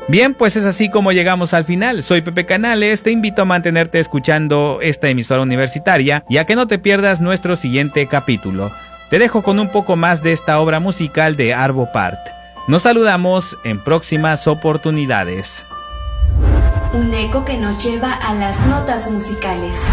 Bien, pues es así como llegamos al final. Soy Pepe Canales, te invito a mantenerte escuchando esta emisora universitaria y a que no te pierdas nuestro siguiente capítulo. Te dejo con un poco más de esta obra musical de Arvo Pärt. Nos saludamos en próximas oportunidades. Un eco que nos lleva a las notas musicales.